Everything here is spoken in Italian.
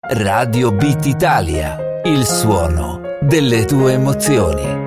Radio Beat Italia, il suono delle tue emozioni.